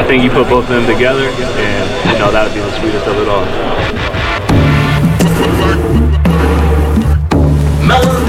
think you put both of them together, and you know that'd be the sweetest of it all.